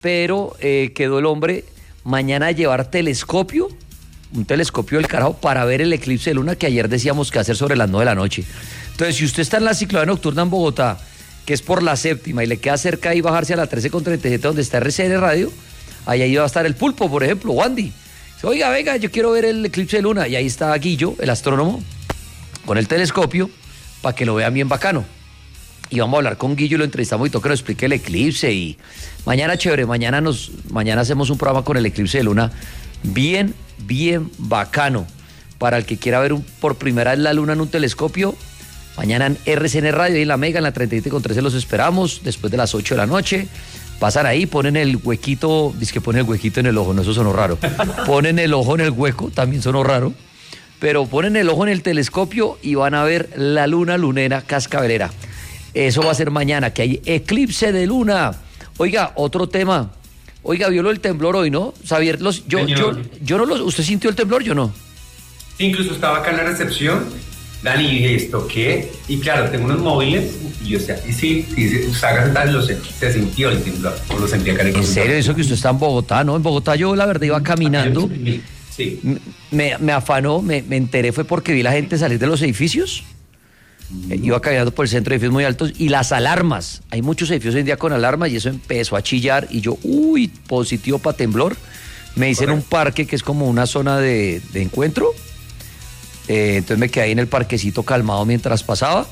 pero quedó el hombre mañana a llevar telescopio, un telescopio del carajo, para ver el eclipse de luna que ayer decíamos que hacer sobre las 9 de la noche. Entonces, si usted está en la ciclovía nocturna en Bogotá, que es por la séptima, y le queda cerca ahí bajarse a la 13:37 donde está RCN Radio, ahí va a estar el Pulpo, por ejemplo, Wandy. Dice, oiga, venga, yo quiero ver el eclipse de luna. Y ahí está Guillo, el astrónomo, con el telescopio, para que lo vean bien bacano. Y vamos a hablar con Guillo y lo entrevistamos y todo que nos explique el eclipse. Y mañana chévere, mañana hacemos un programa con el eclipse de luna bien bacano. Para el que quiera ver por primera vez la luna en un telescopio, mañana en RCN Radio, ahí en la Mega, en la 37:13 los esperamos, después de las 8 de la noche. Pasan ahí, ponen el huequito, dice que ponen el huequito en el ojo, no, eso sonó raro. Ponen el ojo en el hueco, también sonó raro. Pero ponen el ojo en el telescopio y van a ver la luna lunera cascabelera. Eso va a ser mañana, que hay eclipse de luna. Oiga, otro tema. Oiga, vio lo del temblor hoy, ¿no? Xavier, yo no los... ¿Usted sintió el temblor? Yo no. Sí, incluso estaba acá en la recepción, Dani, y dije, ¿esto qué? Y claro, tengo unos móviles, y yo, sí, se sintió el temblor, lo sentí acá en el ¿En serio? Eso que usted está en Bogotá, ¿no? En Bogotá yo, la verdad, iba caminando. Sí. Me afanó, me enteré, fue porque vi la gente salir de los edificios. Iba caminando por el centro de edificios muy altos y las alarmas, hay muchos edificios hoy en día con alarmas y eso empezó a chillar y yo, positivo para temblor. Me hice en un parque que es como una zona de encuentro, entonces me quedé ahí en el parquecito calmado mientras pasaba,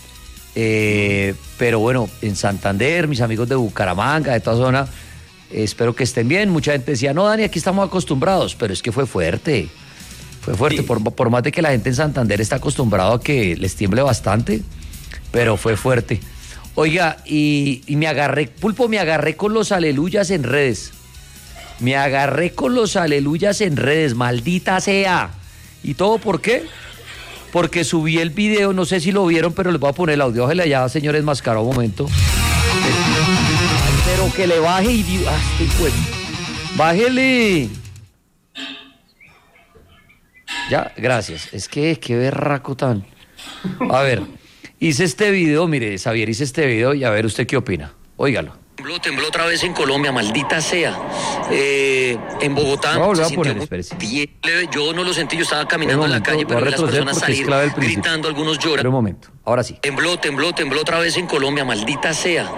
pero bueno, en Santander, mis amigos de Bucaramanga, de toda zona, espero que estén bien. Mucha gente decía, no, Dani, aquí estamos acostumbrados, pero es que fue fuerte. Sí. Por más de que la gente en Santander está acostumbrado a que les tiemble bastante, pero fue fuerte. Oiga, y me agarré, Pulpo, me agarré con los aleluyas en redes. Maldita sea. ¿Y todo por qué? Porque subí el video, no sé si lo vieron, pero les voy a poner el audio. Bájale allá, señores Mascaró, un momento. Pero que le baje y... pues. Bájele. Ya, gracias. Es que qué berraco tan. A ver, hice este video, mire, Xavier, hice este video y a ver usted qué opina. Óigalo. Tembló otra vez en Colombia, maldita sea. En Bogotá. No, se sintió muy leve. Yo no lo sentí, yo estaba caminando en la calle, pero vi las personas salir gritando, algunos lloran. Pero un momento, ahora sí. Tembló otra vez en Colombia, maldita sea.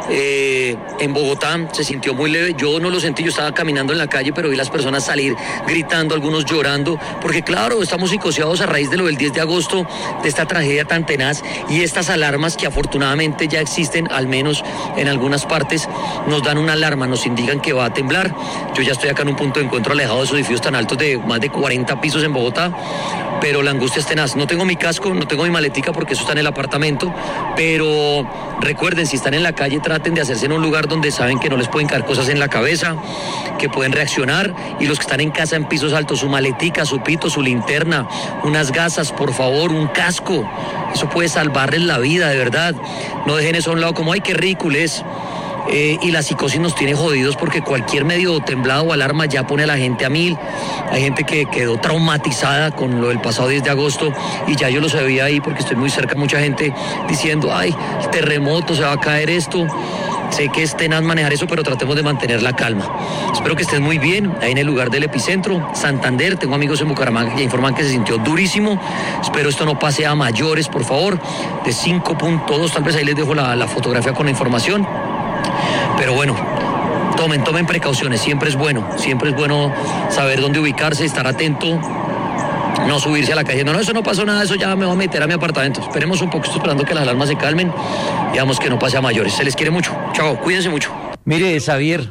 En Bogotá se sintió muy leve. Yo no lo sentí, yo estaba caminando en la calle, pero vi las personas salir gritando, algunos llorando, porque claro, estamos psicoseados a raíz de lo del 10 de agosto, de esta tragedia tan tenaz y estas alarmas que afortunadamente ya existen, al menos en algunas partes. Nos dan una alarma, nos indican que va a temblar. Yo ya estoy acá en un punto de encuentro alejado de esos edificios tan altos de más de 40 pisos en Bogotá, pero la angustia es tenaz. No tengo mi casco, no tengo mi maletica porque eso está en el apartamento, pero recuerden, si están en la calle, traten de hacerse en un lugar donde saben que no les pueden caer cosas en la cabeza, que pueden reaccionar, y los que están en casa en pisos altos, su maletica, su pito, su linterna, unas gasas, por favor, un casco. Eso puede salvarles la vida, de verdad. No dejen eso a un lado como, ay, qué ridículo es. Y la psicosis nos tiene jodidos porque cualquier medio temblado o alarma ya pone a la gente a mil. Hay gente que quedó traumatizada con lo del pasado 10 de agosto y ya yo lo sabía ahí porque estoy muy cerca, mucha gente diciendo, ay, el terremoto, se va a caer esto. Sé que es tenaz manejar eso, pero tratemos de mantener la calma. Espero que estén muy bien ahí en el lugar del epicentro, Santander. Tengo amigos en Bucaramanga que informan que se sintió durísimo. Espero esto no pase a mayores, por favor. De 5.2, tal vez ahí les dejo la fotografía con la información. Pero bueno, tomen precauciones, siempre es bueno saber dónde ubicarse, estar atento, no subirse a la calle. No, eso no pasó nada, eso ya me voy a meter a mi apartamento. Esperemos un poco, estoy esperando que las alarmas se calmen y digamos que no pase a mayores. Se les quiere mucho. Chao, cuídense mucho. Mire, Xavier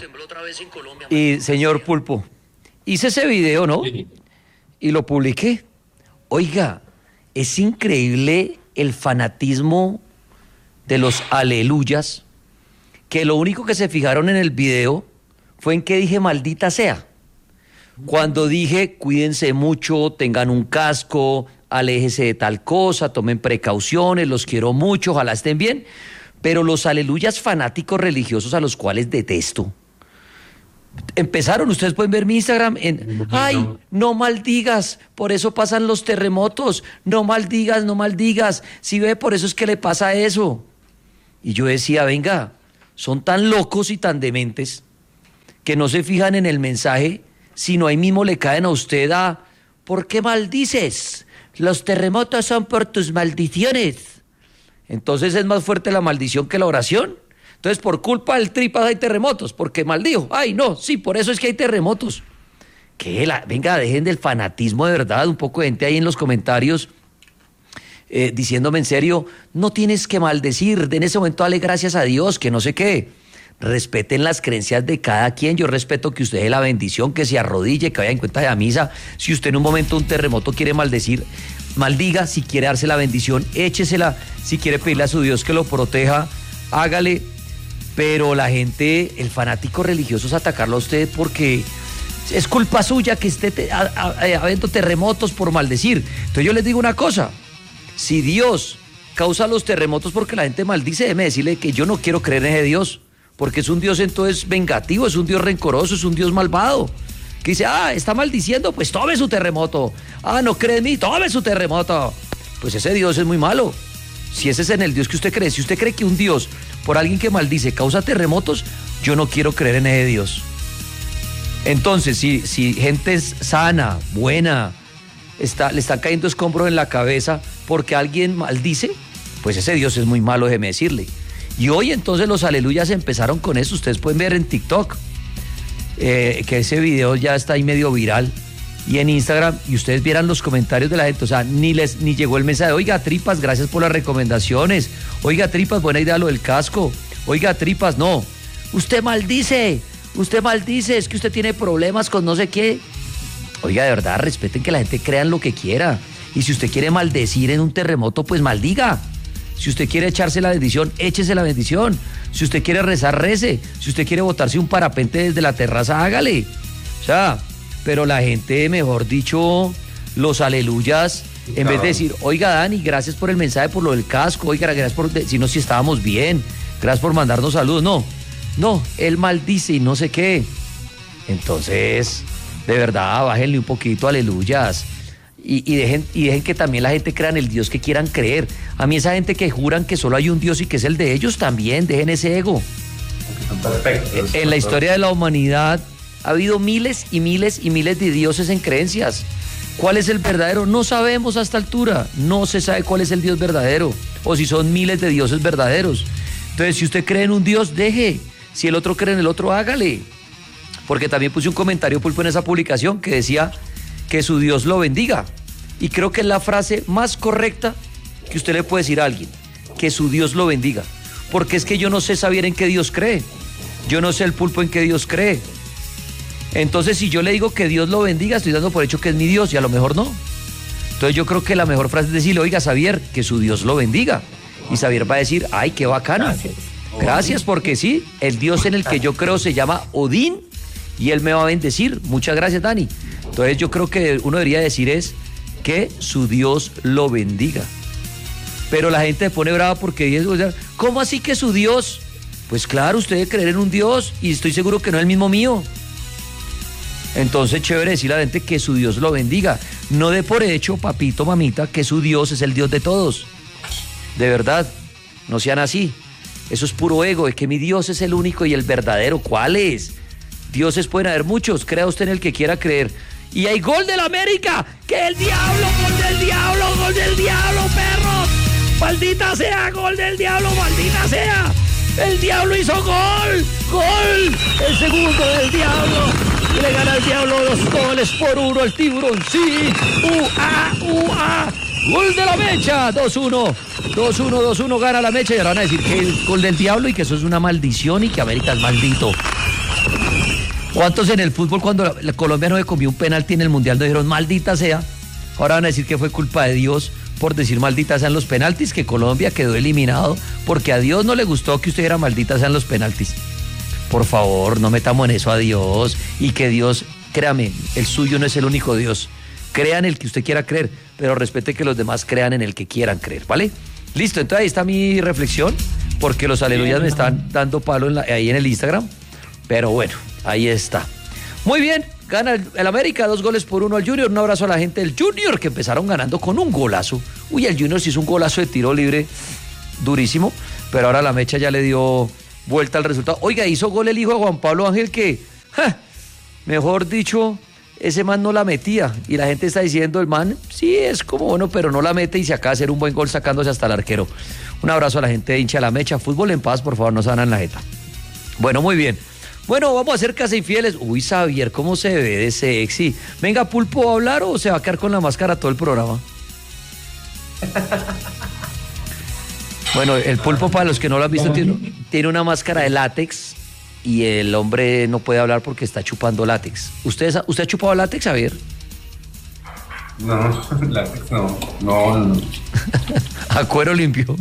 y señor Pulpo, hice ese video, ¿no? Sí. Y lo publiqué. Oiga, es increíble el fanatismo de los aleluyas, que lo único que se fijaron en el video fue en que dije maldita sea. Cuando dije cuídense mucho, tengan un casco, aléjese de tal cosa, tomen precauciones, los quiero mucho, ojalá estén bien. Pero los aleluyas fanáticos religiosos a los cuales detesto, empezaron, ustedes pueden ver mi Instagram en, ay, no maldigas, por eso pasan los terremotos, no maldigas, si ve, por eso es que le pasa eso. Y yo decía, venga, son tan locos y tan dementes que no se fijan en el mensaje, sino ahí mismo le caen a usted ¿por qué maldices? Los terremotos son por tus maldiciones. Entonces es más fuerte la maldición que la oración. Entonces por culpa del Tripas hay terremotos, porque maldijo. Ay, no, sí, por eso es que hay terremotos. Venga, dejen del fanatismo de verdad, un poco de gente ahí en los comentarios diciéndome en serio, no tienes que maldecir, en ese momento dale gracias a Dios, que no sé qué. Respeten las creencias de cada quien. Yo respeto que usted dé la bendición, que se arrodille, que vaya en cuenta de la misa. Si usted en un momento un terremoto quiere maldecir, maldiga. Si quiere darse la bendición, échesela. Si quiere pedirle a su Dios que lo proteja, hágale. Pero la gente, el fanático religioso, es atacarlo a usted porque es culpa suya que esté habiendo terremotos por maldecir. Entonces yo les digo una cosa, si Dios causa los terremotos porque la gente maldice, déjeme decirle que yo no quiero creer en ese Dios, porque es un Dios entonces vengativo, es un Dios rencoroso, es un Dios malvado, que dice, está maldiciendo, pues tome su terremoto. No cree en mí, tome su terremoto. Pues ese Dios es muy malo. Si ese es en el Dios que usted cree, si usted cree que un Dios, por alguien que maldice, causa terremotos, yo no quiero creer en ese Dios. Entonces, si gente es sana, buena, le están cayendo escombros en la cabeza porque alguien maldice, pues ese Dios es muy malo, déjeme decirle. Y hoy entonces los aleluyas empezaron con eso. Ustedes pueden ver en TikTok que ese video ya está ahí medio viral, y en Instagram, y ustedes vieran los comentarios de la gente. O sea, ni llegó el mensaje, oiga Tripas, gracias por las recomendaciones, oiga Tripas, buena idea lo del casco, oiga Tripas, no, usted maldice, es que usted tiene problemas con no sé qué. Oiga, de verdad, respeten que la gente crea en lo que quiera, y si usted quiere maldecir en un terremoto, pues maldiga. Si usted quiere echarse la bendición, échese la bendición. Si usted quiere rezar, rece. Si usted quiere botarse un parapente desde la terraza, hágale. O sea, pero la gente, mejor dicho, los aleluyas, en vez de decir, oiga Dani, gracias por el mensaje, por lo del casco, oiga, gracias por decirnos si estábamos bien, gracias por mandarnos saludos. No, él maldice y no sé qué. Entonces, de verdad, bájenle un poquito, aleluyas. Y dejen que también la gente crea en el Dios que quieran creer. A mí esa gente que juran que solo hay un Dios y que es el de ellos, también dejen ese ego. Perfecto. En la historia de la humanidad ha habido miles y miles y miles de dioses en creencias. ¿Cuál es el verdadero? No sabemos a esta altura. No se sabe cuál es el Dios verdadero, o si son miles de dioses verdaderos. Entonces, si usted cree en un Dios, deje. Si el otro cree en el otro, hágale. Porque también puse un comentario, Pulpo, en esa publicación que decía que su Dios lo bendiga. Y creo que es la frase más correcta que usted le puede decir a alguien, que su Dios lo bendiga. Porque es que yo no sé saber en qué Dios cree. Yo no sé el Pulpo en qué Dios cree. Entonces, si yo le digo que Dios lo bendiga, estoy dando por hecho que es mi Dios, y a lo mejor no. Entonces yo creo que la mejor frase es decirle, oiga, Xavier, que su Dios lo bendiga. Y Xavier va a decir, ay, qué bacano. Gracias, porque sí, el Dios en el que yo creo se llama Odín, y él me va a bendecir. Muchas gracias, Dani. Entonces yo creo que uno debería decir es que su Dios lo bendiga. Pero la gente se pone brava porque dice, ¿cómo así que su Dios? Pues claro, usted debe creer en un Dios, y estoy seguro que no es el mismo mío. Entonces, chévere decirle a la gente que su Dios lo bendiga. No dé por hecho, papito, mamita, que su Dios es el Dios de todos. De verdad, no sean así. Eso es puro ego, es que mi Dios es el único y el verdadero. ¿Cuál es? Dioses pueden haber muchos, crea usted en el que quiera creer. Y hay gol del América, que el diablo, gol del diablo, perros. Maldita sea, gol del diablo, maldita sea. El diablo hizo gol, el segundo del diablo. Y le gana el diablo 2-1 al tiburón, sí. Gol de la Mecha, 2-1, gana la Mecha, y ahora van a decir que es gol del diablo y que eso es una maldición y que América es maldito. ¿Cuántos en el fútbol cuando la Colombia no le comió un penalti en el Mundial no dijeron maldita sea? Ahora van a decir que fue culpa de Dios por decir maldita sean los penaltis, que Colombia quedó eliminado porque a Dios no le gustó que usted dijera maldita sean los penaltis. Por favor, no metamos en eso a Dios, y que Dios, créame, el suyo no es el único Dios. Crea en el que usted quiera creer, pero respete que los demás crean en el que quieran creer, ¿vale? Listo, entonces ahí está mi reflexión, porque los aleluyas me están dando palo ahí en el Instagram, pero bueno, ahí está. Muy bien, gana el América 2-1 al Junior. Un abrazo a la gente del Junior, que empezaron ganando con un golazo. Uy, el Junior sí hizo un golazo de tiro libre durísimo, pero ahora la Mecha ya le dio vuelta al resultado. Oiga, hizo gol el hijo de Juan Pablo Ángel, que Mejor dicho, ese man no la metía. Y la gente está diciendo, el man, sí, es como bueno, pero no la mete y se acaba de hacer un buen gol sacándose hasta el arquero. Un abrazo a la gente de Hincha la Mecha. Fútbol en paz, por favor, no se van en la jeta. Bueno, muy bien. Bueno, vamos a hacer casa infieles. Uy, Xavier, ¿cómo se ve de sexy? Venga, Pulpo, ¿va a hablar o se va a quedar con la máscara todo el programa? Bueno, el Pulpo, para los que no lo han visto, tiene una máscara de látex y el hombre no puede hablar porque está chupando látex. ¿Usted ha chupado látex, Xavier? No, látex no. No. A cuero limpio.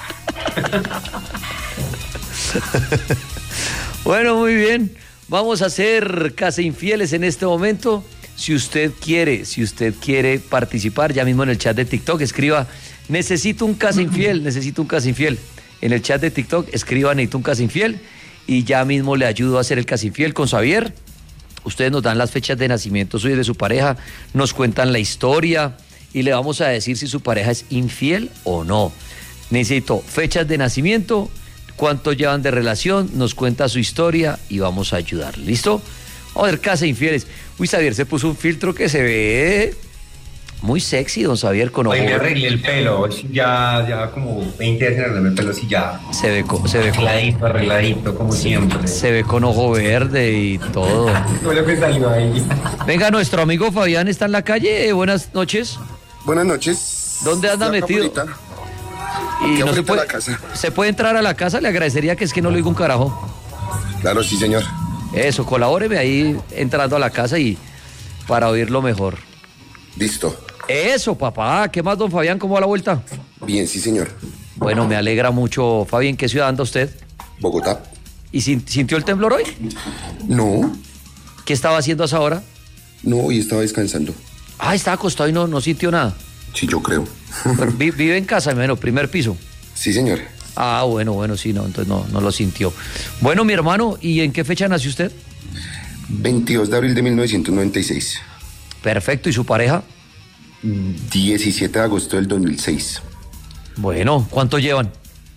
Bueno, muy bien. Vamos a hacer casa infieles en este momento. Si usted quiere participar, ya mismo en el chat de TikTok, escriba, necesito un casa infiel. En el chat de TikTok, escriba, necesito un casa infiel, y ya mismo le ayudo a hacer el casa infiel con Xavier. Ustedes nos dan las fechas de nacimiento suyo y de su pareja, nos cuentan la historia, y le vamos a decir si su pareja es infiel o no. Necesito fechas de nacimiento, cuánto llevan de relación, nos cuenta su historia y vamos a ayudar. ¿Listo? Vamos a ver casa infieles. Uy, Xavier se puso un filtro que se ve muy sexy, don Xavier, con ojo. Hoy me arreglé el pelo, ya como 20 veces arreglé el pelo, así ya. Se ve arregladito, como siempre. Se ve con ojo verde y todo. No lo que salió ahí. Venga, nuestro amigo Fabián está en la calle. Buenas noches. Buenas noches. ¿Dónde anda metido? Y no se puede, la casa. ¿Se puede entrar a la casa? Le agradecería, que es que no le digo un carajo. Claro, sí, señor. Eso, colabóreme ahí entrando a la casa y para oírlo mejor. Listo. Eso, papá. ¿Qué más, don Fabián? ¿Cómo va la vuelta? Bien, sí, señor. Bueno, me alegra mucho. Fabián, ¿qué ciudad anda usted? Bogotá. ¿Y sintió el temblor hoy? No, ¿Qué estaba haciendo a esa hora? no, hoy estaba descansando. Ah, estaba acostado y no sintió nada. Sí, yo creo. Pero vive en casa, menos, primer piso. Sí, señor. Ah, bueno, sí, no, entonces no lo sintió. Bueno, mi hermano, ¿y en qué fecha nació usted? 22 de abril de 1996. Perfecto, ¿y su pareja? 17 de agosto del 2006. Bueno, ¿cuánto llevan?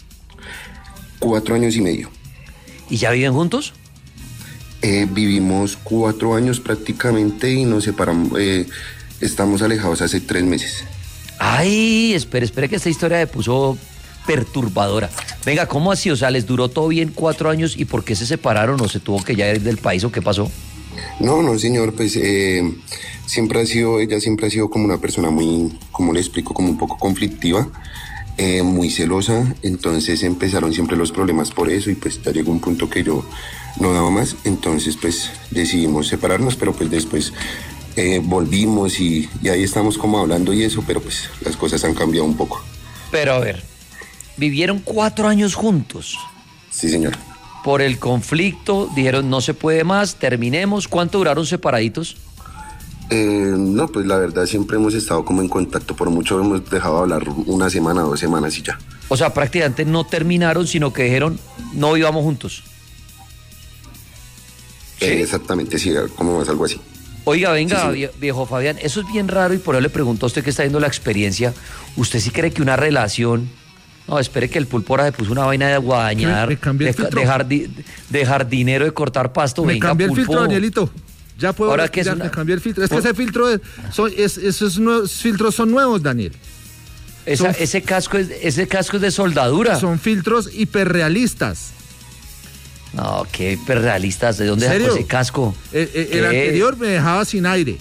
4 años y medio. ¿Y ya viven juntos? Vivimos 4 años prácticamente y nos separamos. Estamos alejados hace 3 meses. Ay, espere que esta historia me puso perturbadora. Venga, ¿cómo así? O sea, ¿les duró todo bien 4 años y por qué se separaron o se tuvo que ya ir del país o qué pasó? No, señor, pues ella siempre ha sido como una persona muy, como le explico, como un poco conflictiva, muy celosa. Entonces empezaron siempre los problemas por eso y pues ya llegó un punto que yo no daba más. Entonces pues decidimos separarnos, pero pues después volvimos y ahí estamos como hablando y eso, pero pues las cosas han cambiado un poco. Pero a ver, vivieron 4 años juntos. Sí, señor. Por el conflicto, dijeron no se puede más, terminemos. ¿Cuánto duraron separaditos? No, pues la verdad siempre hemos estado como en contacto, por mucho hemos dejado de hablar 1 semana, 2 semanas y ya. O sea, prácticamente no terminaron, sino que dijeron no vivamos juntos. ¿Sí? Exactamente, sí, como más algo así. Oiga, venga, Sí. viejo Fabián, eso es bien raro y por eso le pregunto a usted que está viendo la experiencia. ¿Usted sí cree que una relación... No, espere que el Pulpo ahora se puso una vaina de guadañar, Me cambié el filtro. de jardinero, de cortar pasto. Me Venga, cambié el Pulpo. filtro, Danielito. Ya puedo. Ahora que es ya una- me cambié el filtro. Es que ese filtro esos nuevos filtros son nuevos, Daniel. Ese casco es de soldadura. Son filtros hiperrealistas. No, qué hiperrealistas. ¿De dónde sacó ¿Serio? ese casco? El ¿Qué? anterior me dejaba sin aire.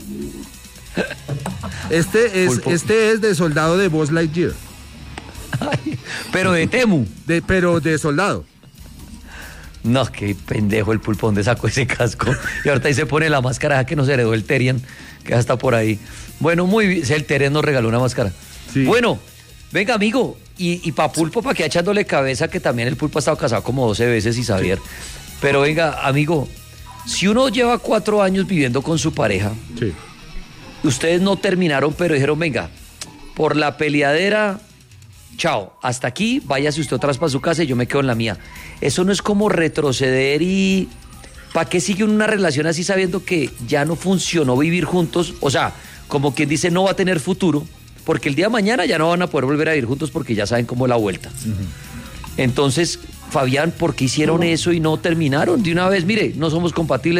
Pulpo. Este es de soldado de Buzz Lightyear. Ay, pero de Temu. Pero de soldado. No, qué pendejo el Pulpo, ¿dónde sacó ese casco? Y ahorita ahí se pone la máscara que nos heredó el Terian, que ya está por ahí. Bueno, muy bien, el Terian nos regaló una máscara. Sí. Bueno, venga, amigo, y pa' Pulpo, para que echándole cabeza, que también el Pulpo ha estado casado como 12 veces y Xavier. Pero venga, amigo, si uno lleva 4 años viviendo con su pareja, Sí. ustedes no terminaron, pero dijeron, venga, por la peleadera, chao, hasta aquí, váyase usted otra vez para su casa y yo me quedo en la mía. Eso no es como retroceder y... ¿Para qué sigue una relación así sabiendo que ya no funcionó vivir juntos? O sea, como quien dice, no va a tener futuro, porque el día de mañana ya no van a poder volver a vivir juntos porque ya saben cómo es la vuelta. Entonces, Fabián, ¿por qué hicieron eso y no terminaron de una vez? Mire, no somos compatibles.